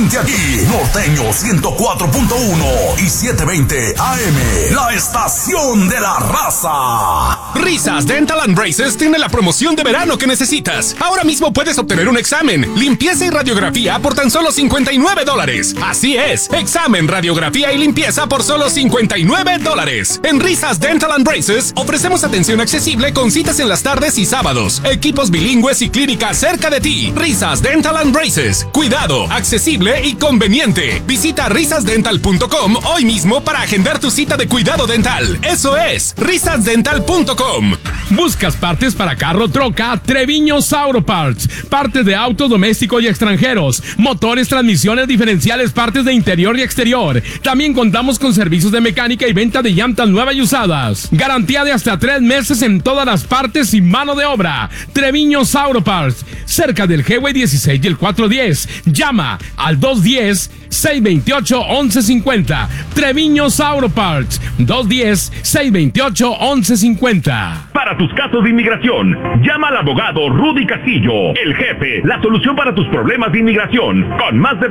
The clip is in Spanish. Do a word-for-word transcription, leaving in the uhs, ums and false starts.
Solamente aquí, Norteño ciento cuatro punto uno y setecientos veinte A M, la estación de la raza. Risas Dental and Braces tiene la promoción de verano que necesitas. Ahora mismo puedes obtener un examen, limpieza y radiografía por tan solo cincuenta y nueve dólares. Así es, examen, radiografía y limpieza por solo cincuenta y nueve dólares. En Risas Dental and Braces ofrecemos atención accesible con citas en las tardes y sábados, equipos bilingües y clínica cerca de ti. Risas Dental and Braces, cuidado, accesible y conveniente. Visita risas dental punto com hoy mismo para agendar tu cita de cuidado dental. Eso es, risas dental punto com. ¿Buscas partes para carro, troca? Treviño Sauro Parts. Partes de autos domésticos y extranjeros, motores, transmisiones, diferenciales, partes de interior y exterior. También contamos con servicios de mecánica y venta de llantas nuevas y usadas. Garantía de hasta tres meses en todas las partes y mano de obra. Treviño Sauro Parts, cerca del Highway dieciséis y el cuatrocientos diez. Llama al dos uno cero, seis dos ocho, once cincuenta. Treviño Sauro Parts, dos uno cero, seis dos ocho, once cincuenta. Para tus casos de inmigración, llama al abogado Rudy Castillo, el jefe, la solución para tus problemas de inmigración, con más de